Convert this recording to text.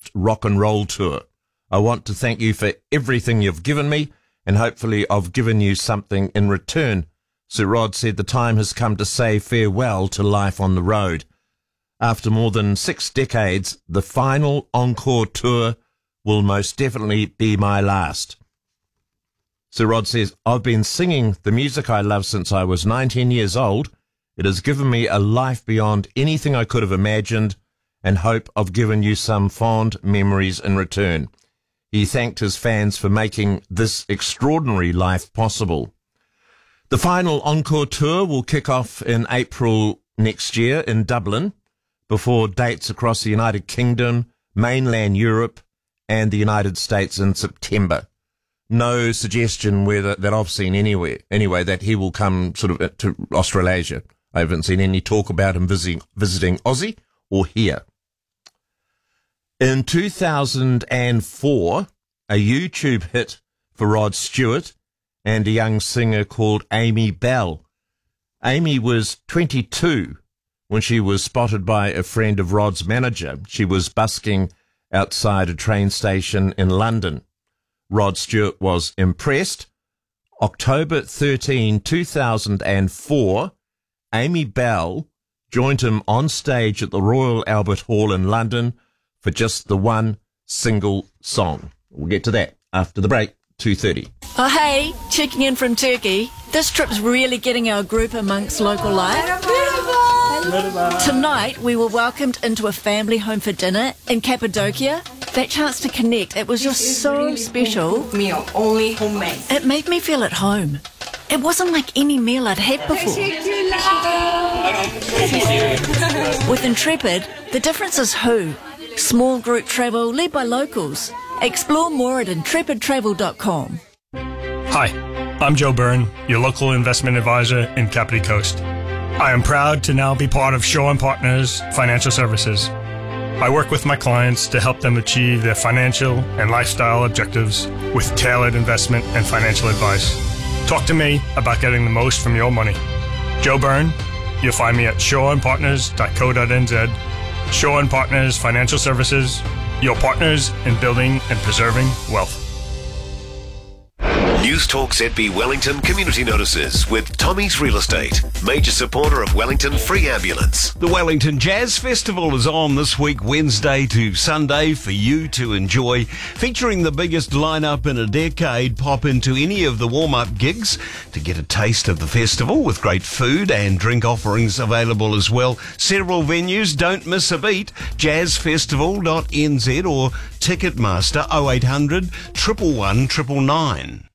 last rock and roll tour. I want to thank you for everything you've given me, and hopefully I've given you something in return. Sir Rod said the time has come to say farewell to life on the road. After more than 6 decades, the final encore tour will most definitely be my last. Sir Rod says, I've been singing the music I love since I was 19 years old. It has given me a life beyond anything I could have imagined, and hope I've given you some fond memories in return. He thanked his fans for making this extraordinary life possible. The final encore tour will kick off in April next year in Dublin, before dates across the United Kingdom, mainland Europe, and the United States in September. No suggestion that I've seen anyway, that he will come sort of to Australasia. I haven't seen any talk about him visiting Aussie or here. In 2004, a YouTube hit for Rod Stewart and a young singer called Amy Bell. Amy was 22 when she was spotted by a friend of Rod's manager. She was busking outside a train station in London. Rod Stewart was impressed. October 13, 2004, Amy Bell joined him on stage at the Royal Albert Hall in London for just the one single song. We'll get to that after the break, 2:30. Oh, hey, checking in from Turkey. This trip's really getting our group amongst local life. Tonight, we were welcomed into a family home for dinner in Cappadocia. That chance to connect, it was just so special. Meal, only homemade. It made me feel at home. It wasn't like any meal I'd had before. With Intrepid, the difference is who. Small group travel led by locals. Explore more at intrepidtravel.com. Hi, I'm Joe Byrne, your local investment advisor in Kapiti Coast. I am proud to now be part of Shaw & Partners Financial Services. I work with my clients to help them achieve their financial and lifestyle objectives with tailored investment and financial advice. Talk to me about getting the most from your money. Joe Byrne. You'll find me at shawandpartners.co.nz. Shaw & Partners Financial Services, your partners in building and preserving wealth. News Talk ZB Wellington community notices with Tommy's Real Estate, major supporter of Wellington Free Ambulance. The Wellington Jazz Festival is on this week, Wednesday to Sunday, for you to enjoy. Featuring the biggest lineup in a decade, pop into any of the warm-up gigs to get a taste of the festival with great food and drink offerings available as well. Several venues, don't miss a beat. jazzfestival.nz or Ticketmaster 0800 111 999.